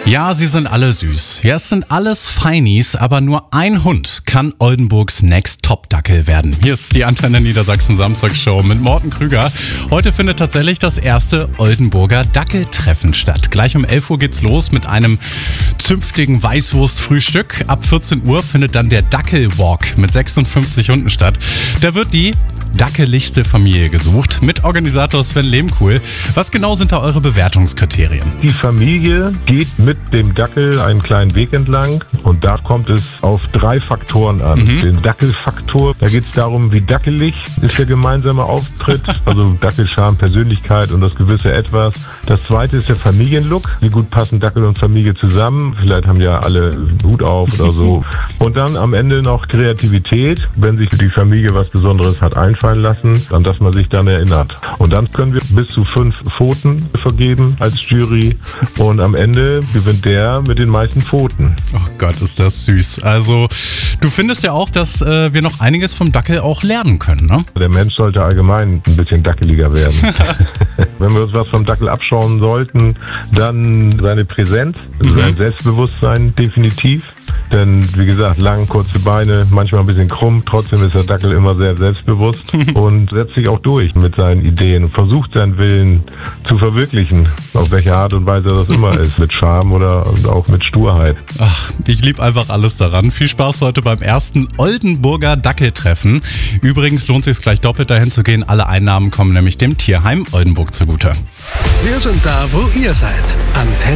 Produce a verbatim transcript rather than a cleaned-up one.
Ja, sie sind alle süß. Ja, es sind alles Feinis, aber nur ein Hund kann Oldenburgs Next Top Dackel werden. Hier ist die Antenne Niedersachsen Samstagsshow mit Morten Krüger. Heute findet tatsächlich das erste Oldenburger Dackeltreffen statt. Gleich um elf Uhr geht's los mit einem zünftigen Weißwurstfrühstück. Ab vierzehn Uhr findet dann der Dackelwalk mit sechsundfünfzig Hunden statt. Da wird die dackeligste Familie gesucht, mit Organisator Sven Lehmkuhl. Was genau sind da eure Bewertungskriterien? Die Familie geht mit dem Dackel einen kleinen Weg entlang und da kommt es auf drei Faktoren an. Mhm. Den Dackelfaktor, da geht es darum, wie dackelig ist der gemeinsame Auftritt, also Dackelscharme, Persönlichkeit und das gewisse Etwas. Das zweite ist der Familienlook, wie gut passen Dackel und Familie zusammen, vielleicht haben ja alle Hut auf oder so. Und dann am Ende noch Kreativität, wenn sich für die Familie was Besonderes hat einfallen lassen, an das man sich dann erinnert. Und dann können wir bis zu fünf Pfoten vergeben als Jury und am Ende gewinnt der mit den meisten Pfoten. Oh Gott, ist das süß. Also du findest ja auch, dass äh, wir noch einiges vom Dackel auch lernen können, ne? Der Mensch sollte allgemein ein bisschen dackeliger werden. Wenn wir uns was vom Dackel abschauen sollten, dann seine Präsenz, mhm. sein Selbstbewusstsein definitiv. Denn, wie gesagt, lang, kurze Beine, manchmal ein bisschen krumm. Trotzdem ist der Dackel immer sehr selbstbewusst und setzt sich auch durch mit seinen Ideen und versucht seinen Willen zu verwirklichen. Auf welche Art und Weise das immer ist. Mit Charme oder auch mit Sturheit. Ach, ich liebe einfach alles daran. Viel Spaß heute beim ersten Oldenburger Dackeltreffen. Übrigens lohnt es sich gleich doppelt dahin zu gehen. Alle Einnahmen kommen nämlich dem Tierheim Oldenburg zugute. Wir sind da, wo ihr seid. Antenne.